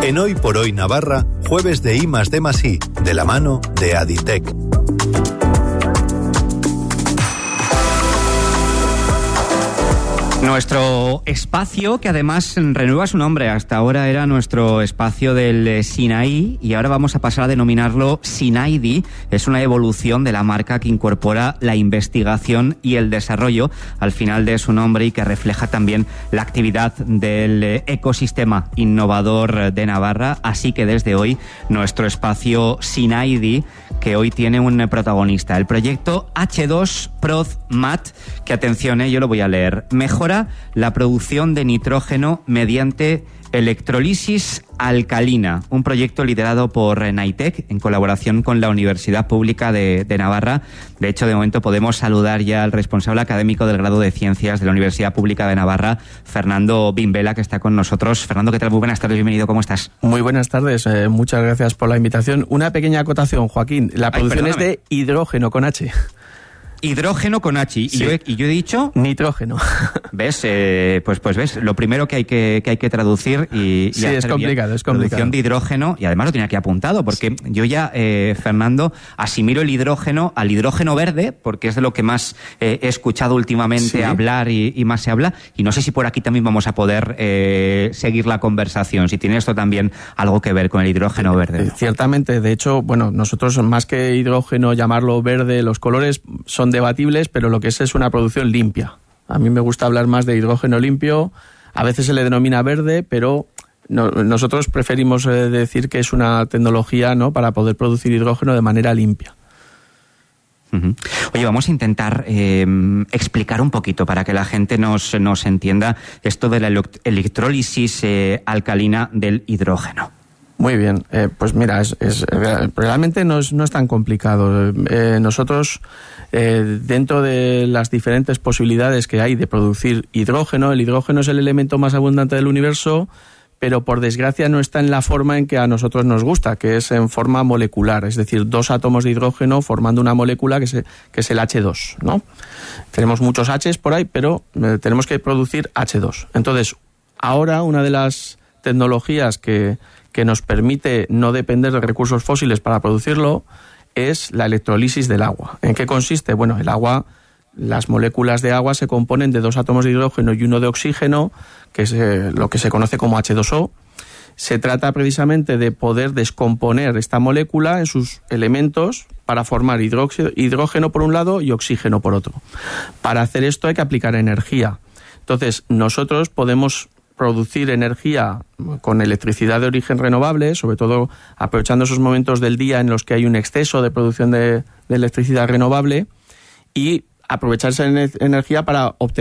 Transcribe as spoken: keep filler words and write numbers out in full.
En Hoy por Hoy Navarra, jueves de I más D más I, de la mano de Aditec. Nuestro espacio, que además renueva su nombre. Hasta ahora era nuestro espacio del Sinaí y ahora vamos a pasar a denominarlo Sinaidi. Es una evolución de la marca que incorpora la investigación y el desarrollo al final de su nombre y que refleja también la actividad del ecosistema innovador de Navarra. Así que desde hoy nuestro espacio Sinaidi, que hoy tiene un protagonista, el proyecto hache dos ProdMat, que atención, eh, yo lo voy a leer. Mejora la producción de nitrógeno mediante electrolisis alcalina, un proyecto liderado por Naitec en colaboración con la Universidad Pública de, de Navarra. De hecho, de momento podemos saludar ya al responsable académico del grado de Ciencias de la Universidad Pública de Navarra, Fernando Bimbela, que está con nosotros. Fernando, ¿qué tal? Muy buenas tardes, bienvenido, ¿cómo estás? Muy buenas tardes, eh, muchas gracias por la invitación. Una pequeña acotación, Joaquín, la producción Ay, es de hidrógeno con H. Hidrógeno con H. Sí. Y, yo he, y yo he dicho... Nitrógeno. ¿Ves? Eh, pues, pues ves, lo primero que hay que, que, hay que traducir y, y sí, es complicado, bien, es complicado. Producción de hidrógeno, y además lo tenía aquí apuntado, porque yo ya, eh, Fernando, asimilo el hidrógeno al hidrógeno verde, porque es de lo que más eh, he escuchado últimamente sí. hablar y, y más se habla, y no sé si por aquí también vamos a poder eh, seguir la conversación, si tiene esto también algo que ver con el hidrógeno verde, ¿no? Ciertamente, de hecho, bueno, nosotros más que hidrógeno, llamarlo verde, los colores son debatibles, pero lo que es es una producción limpia. A mí me gusta hablar más de hidrógeno limpio, a veces se le denomina verde, pero no, nosotros preferimos eh, decir que es una tecnología, ¿no?, para poder producir hidrógeno de manera limpia. Uh-huh. Oye, vamos a intentar eh, explicar un poquito para que la gente nos, nos entienda esto de la electrólisis eh, alcalina del hidrógeno. Muy bien, eh, pues mira, es, es realmente no es, no es tan complicado. Eh, nosotros, eh, dentro de las diferentes posibilidades que hay de producir hidrógeno, el hidrógeno es el elemento más abundante del universo, pero por desgracia no está en la forma en que a nosotros nos gusta, que es en forma molecular, es decir, dos átomos de hidrógeno formando una molécula que, se, que es el hache dos, ¿no? Tenemos muchos H's por ahí, pero eh, tenemos que producir hache dos. Entonces, ahora una de las tecnologías que que nos permite no depender de recursos fósiles para producirlo es la electrolisis del agua. ¿En qué consiste? Bueno, el agua, las moléculas de agua se componen de dos átomos de hidrógeno y uno de oxígeno, que es eh, lo que se conoce como hache dos o. Se trata precisamente de poder descomponer esta molécula en sus elementos para formar hidróxido, hidrógeno por un lado y oxígeno por otro. Para hacer esto hay que aplicar energía. Entonces, nosotros podemos producir energía con electricidad de origen renovable, sobre todo aprovechando esos momentos del día en los que hay un exceso de producción de, de electricidad renovable, y aprovechar esa energía para obtener